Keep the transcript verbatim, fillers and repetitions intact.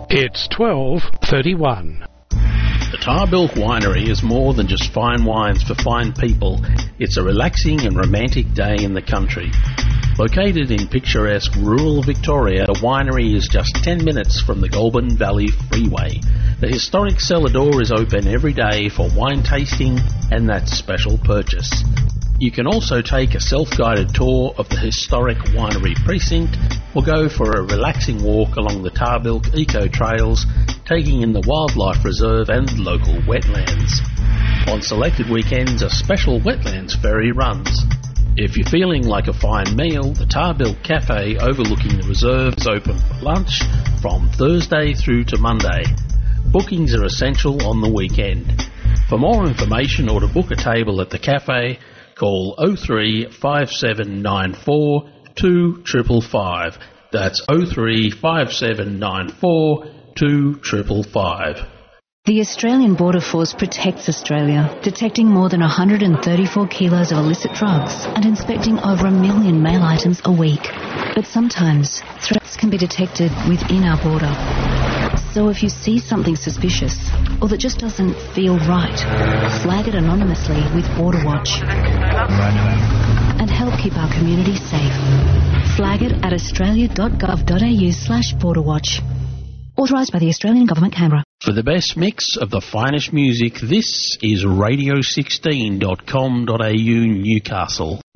It's twelve thirty-one. The Tarbilk Winery is more than just fine wines for fine people. It's a relaxing and romantic day in the country. Located in picturesque rural Victoria, the winery is just ten minutes from the Goulburn Valley Freeway. The historic cellar door is open every day for wine tasting and that special purchase. You can also take a self-guided tour of the historic winery precinct or go for a relaxing walk along the Tarbilk Eco Trails, taking in the wildlife reserve and local wetlands. On selected weekends, a special wetlands ferry runs. If you're feeling like a fine meal, the Tarbilk Cafe overlooking the reserve is open for lunch from Thursday through to Monday. Bookings are essential on the weekend. For more information or to book a table at the cafe, call oh three five seven nine four two five five five. That's oh three five seven nine four two five five five. The Australian Border Force protects Australia, detecting more than one hundred thirty-four kilos of illicit drugs and inspecting over a million mail items a week. But sometimes threats can be detected within our border. So if you see something suspicious or that just doesn't feel right, flag it anonymously with Border Watch and help keep our community safe. Flag it at australia.gov.au slash borderwatch. Authorised by the Australian Government, Canberra. For the best mix of the finest music, this is radio sixteen dot com dot a u Newcastle.